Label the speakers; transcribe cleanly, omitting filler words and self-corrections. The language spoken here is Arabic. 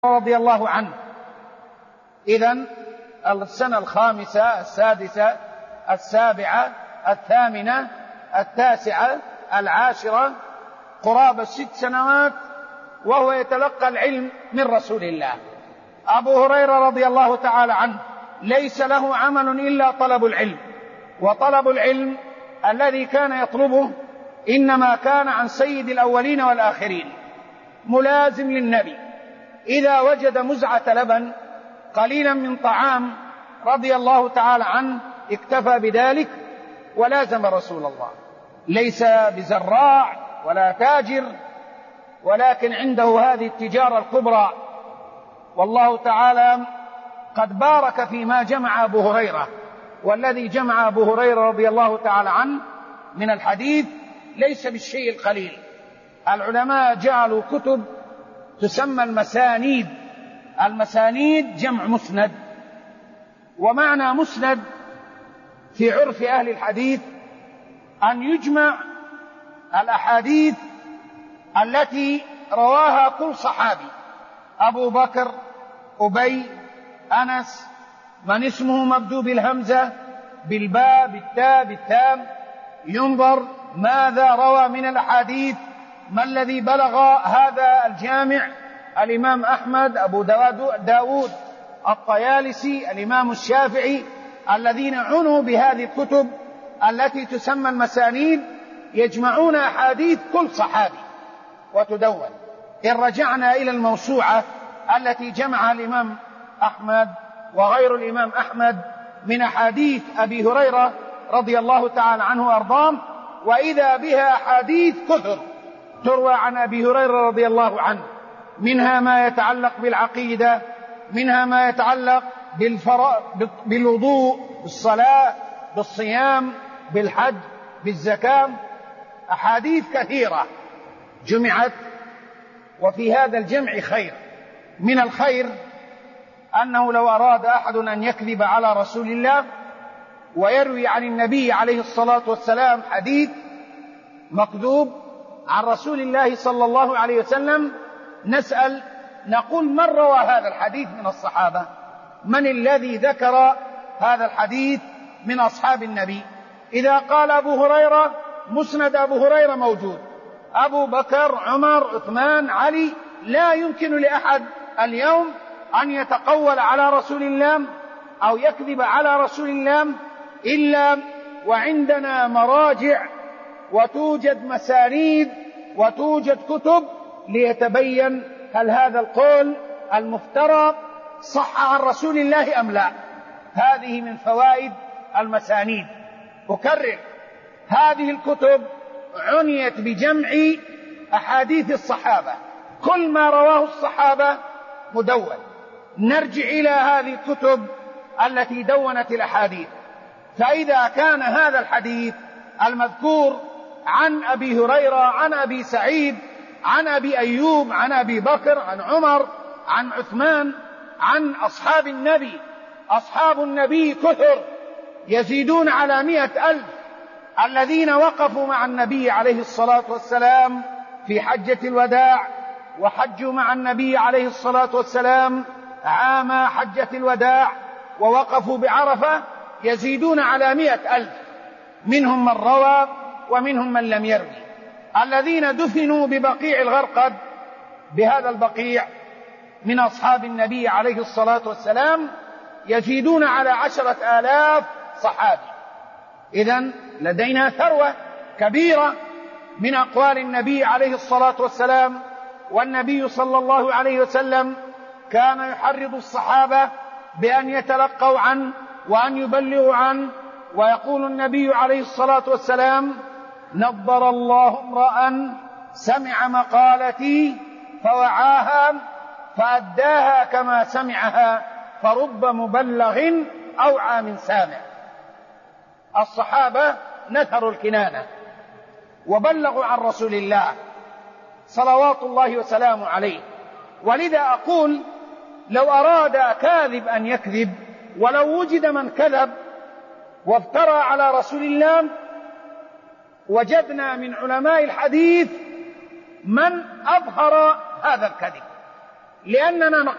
Speaker 1: رضي الله عنه. إذن السنة الخامسة، السادسة، السابعة، الثامنة، التاسعة، العاشرة، قرابة 6 سنوات وهو يتلقى العلم من رسول الله. أبو هريرة رضي الله تعالى عنه ليس له عمل إلا طلب العلم، وطلب العلم الذي كان يطلبه إنما كان عن سيد الأولين والآخرين، ملازم للنبي. إذا وجد مزعة لبن قليلا من طعام رضي الله تعالى عنه اكتفى بذلك ولازم رسول الله. ليس بزراع ولا تاجر، ولكن عنده هذه التجارة الكبرى، والله تعالى قد بارك فيما جمع أبو هريرة. والذي جمع أبو هريرة رضي الله تعالى عنه من الحديث ليس بالشيء القليل. العلماء جعلوا كتب تسمى المسانيد. المسانيد جمع مسند، ومعنى مسند في عرف أهل الحديث أن يجمع الأحاديث التي رواها كل صحابي: أبو بكر، أبي، أنس، من اسمه مبدوء بالهمزة، بالباء، بالتاء، بالتام، ينظر ماذا روى من الأحاديث، ما الذي بلغ هذا الجامع: الإمام أحمد، أبو داود الطيالسي، الإمام الشافعي، الذين عنوا بهذه الكتب التي تسمى المسانيد، يجمعون أحاديث كل صحابي وتدون. إن رجعنا إلى الموسوعة التي جمعها الإمام أحمد وغير الإمام أحمد من أحاديث أبي هريرة رضي الله تعالى عنه وأرضاه، وإذا بها أحاديث كثر تروى عن أبي هريرة رضي الله عنه، منها ما يتعلق بالعقيدة، منها ما يتعلق بالوضوء، بالصلاة، بالصيام، بالحج، بالزكاة. أحاديث كثيرة جمعت، وفي هذا الجمع خير. من الخير أنه لو أراد أحد أن يكذب على رسول الله ويروي عن النبي عليه الصلاة والسلام حديث مكذوب عن رسول الله صلى الله عليه وسلم، نسأل نقول: من روى هذا الحديث من الصحابة؟ من الذي ذكر هذا الحديث من أصحاب النبي؟ إذا قال أبو هريرة، مسند أبو هريرة موجود: أبو بكر، عمر، عثمان، علي. لا يمكن لأحد اليوم أن يتقول على رسول الله أو يكذب على رسول الله إلا وعندنا مراجع وتوجد مسانيد وتوجد كتب ليتبين هل هذا القول المفترى صح عن رسول الله أم لا. هذه من فوائد المسانيد. أكرر: هذه الكتب عنيت بجمع أحاديث الصحابة، كل ما رواه الصحابة مدون. نرجع إلى هذه الكتب التي دونت الأحاديث، فإذا كان هذا الحديث المذكور عن أبي هريرة، عن أبي سعيد، عن أبي أيوب، عن أبي بكر، عن عمر، عن عثمان، عن أصحاب النبي، أصحاب النبي كثر يزيدون على 100,000 الذين وقفوا مع النبي عليه الصلاة والسلام في حجة الوداع، وحجوا مع النبي عليه الصلاة والسلام عام حجة الوداع، ووقفوا بعرفة، يزيدون على 100,000. منهم من روى ومنهم من لم يروي. الذين دفنوا ببقيع الغرقد، بهذا البقيع، من أصحاب النبي عليه الصلاة والسلام يزيدون على 10,000 صحابي. إذن لدينا ثروة كبيرة من أقوال النبي عليه الصلاة والسلام. والنبي صلى الله عليه وسلم كان يحرض الصحابة بأن يتلقوا عنه وأن يبلغوا عنه، ويقول النبي عليه الصلاة والسلام: نضر الله امرأ سمع مقالتي فوعاها فأداها كما سمعها، فرب مبلغ أوعى من سامع. الصحابة نثروا الكنانة وبلغوا عن رسول الله صلوات الله وسلامه عليه. ولذا أقول: لو أراد كاذب أن يكذب، ولو وجد من كذب وافترى على رسول الله، وجدنا من علماء الحديث من أظهر هذا الكذب لأننا